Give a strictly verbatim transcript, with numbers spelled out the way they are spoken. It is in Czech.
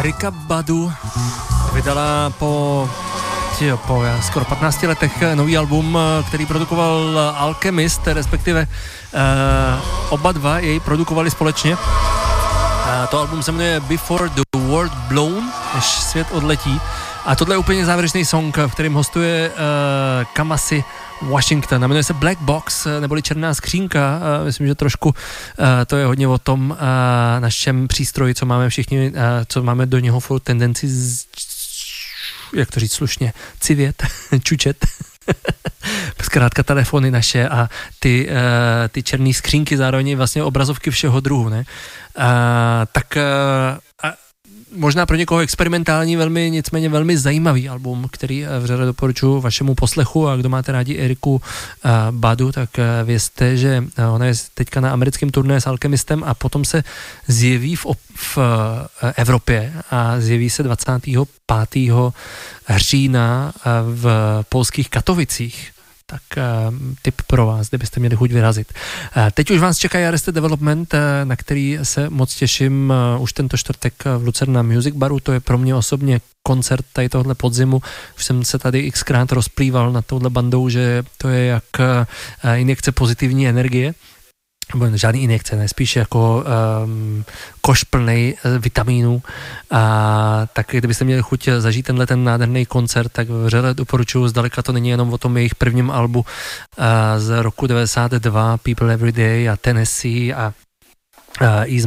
Erykah Badu vydala po, tyjo, po skoro patnácti letech nový album, který produkoval Alchemist, respektive uh, oba dva jej produkovali společně. Uh, to album se jmenuje Before the World Blown, než svět odletí. A tohle je úplně závěrečný song, v kterém hostuje uh, Kamasi Washington. Jmenuje se Black Box, neboli Černá skřínka. Uh, myslím, že trošku uh, to je hodně o tom uh, našem přístroji, co máme všichni, uh, co máme do něho furt tendenci z, jak to říct slušně, civět, čučet. Zkrátka telefony naše a ty, uh, ty černé skřínky, zároveň vlastně obrazovky všeho druhu, ne? Uh, tak uh, a možná pro někoho experimentální, velmi, nicméně velmi zajímavý album, který vřele doporučuji vašemu poslechu, a kdo máte rádi Eriku uh, Badu, tak uh, vězte, že uh, ona je teďka na americkém turné s Alchemistem a potom se zjeví v, v uh, Evropě a zjeví se dvacátého pátého října uh, v polských Katovicích. Tak uh, tip pro vás, kdybyste měli chuť vyrazit. Uh, teď už vás čeká Arrested Development, uh, na který se moc těším uh, už tento čtvrtek v Lucerna Music Baru. To je pro mě osobně koncert tady tohle podzimu. Už jsem se tady xkrát rozplýval nad touhle bandou, že to je jak uh, injekce pozitivní energie. Žádný injekce, ne, spíš jako um, koš plnej uh, vitamínů. A tak kdybyste měli chuť zažít tenhle ten nádherný koncert, tak vřele doporučuji, zdaleka to není jenom o tom jejich prvním albu uh, z roku devadesát dva, People Every Day a Tennessee a uh, Ease